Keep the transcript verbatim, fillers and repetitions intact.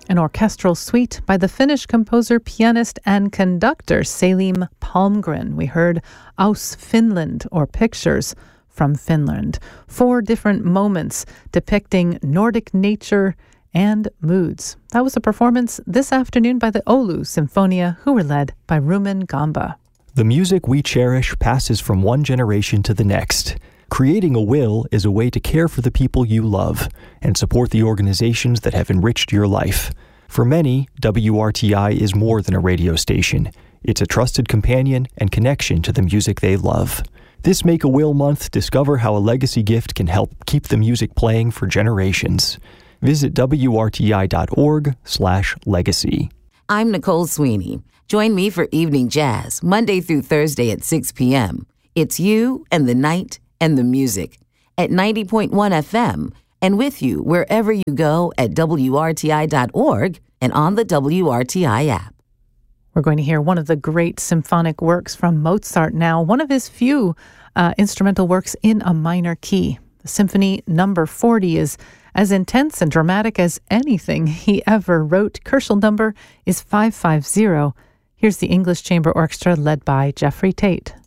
an orchestral suite by the Finnish composer, pianist, and conductor Salim Palmgren. We heard Aus Finland, or Pictures from Finland. Four different moments depicting Nordic nature and moods. That was a performance this afternoon by the Oulu Symphonia, who were led by Rumen Gamba. The music we cherish passes from one generation to the next. Creating a will is a way to care for the people you love and support the organizations that have enriched your life. For many, W R T I is more than a radio station. It's a trusted companion and connection to the music they love. This Make a Will month, discover how a legacy gift can help keep the music playing for generations. Visit W R T I dot org slash legacy. I'm Nicole Sweeney. Join me for Evening Jazz, Monday through Thursday at six p.m. It's you and the night and the music at ninety point one F M and with you wherever you go at W R T I dot org and on the W R T I app. We're going to hear one of the great symphonic works from Mozart now, one of his few uh, instrumental works in a minor key. The Symphony Number forty is as intense and dramatic as anything he ever wrote. Kerschel number is five five zero. Here's the English Chamber Orchestra led by Jeffrey Tate.